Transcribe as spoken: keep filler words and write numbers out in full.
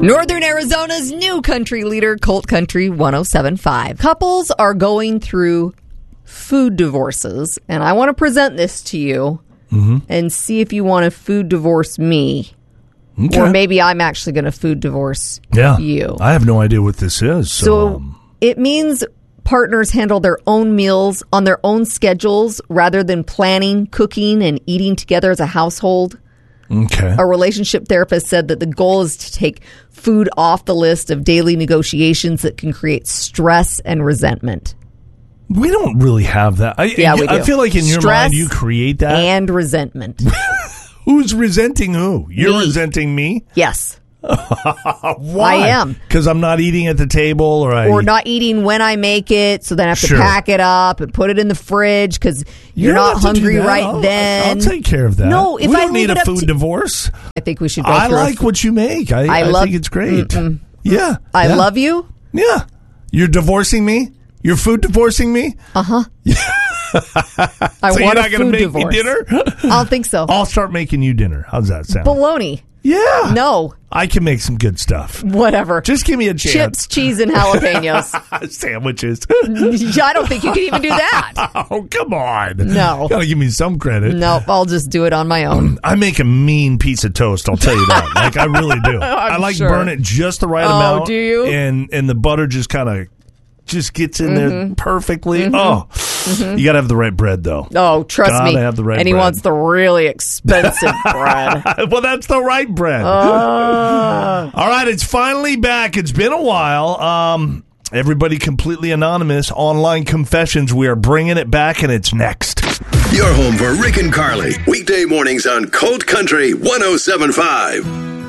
Northern Arizona's new country leader, Colt Country one oh seven point five. Couples are going through food divorces, and I want to present this to you mm-hmm. and see if you want to food divorce me. Okay. Or maybe I'm actually going to food divorce yeah, you. I have no idea what this is. So, so um, it means partners handle their own meals on their own schedules rather than planning, cooking, and eating together as a household. Okay. A relationship therapist said that the goal is to take food off the list of daily negotiations that can create stress and resentment. We don't really have that. I, yeah, we do. I feel like in your stress mind you create that. And resentment. Who's resenting who? You're me. resenting me? Yes. Why? I am. Because I'm not eating at the table, or I... Or not eating when I make it, so then I have to Sure. pack it up and put it in the fridge because You you're don't not have to do hungry that. right I'll, then. I'll take care of that. No, if we I don't leave need it a up food to- divorce. I think we should go I through like a, what you make. I, I I, love- think it's great. Mm-mm. Yeah. I yeah. love you. Yeah. You're divorcing me? You're food divorcing me? Uh-huh. I so want you're a not going to food make divorce. me dinner? I don't think so. I'll start making you dinner. How's that sound? Bologna. Yeah. No. I can make some good stuff. Whatever. Just give me a chance. Chips, cheese, and jalapenos. Sandwiches. I don't think you can even do that. Oh, come on. No. Gotta give me some credit. Nope, I'll just do it on my own. I make a mean piece of toast, I'll tell you that. Like, I really do. I like sure. burn it just the right Oh, amount. do you? And, and the butter just kind of just gets in Mm-hmm. there perfectly. Mm-hmm. Oh, mm-hmm. You got to have the right bread, though. Oh, trust Gotta me. have the right and he bread. wants the really expensive bread. Well, that's the right bread. Uh. All right, it's finally back. It's been a while. Um, everybody completely anonymous. Online confessions. We are bringing it back, and it's next. Your home for Rick and Carly. Weekday mornings on Colt Country one oh seven point five.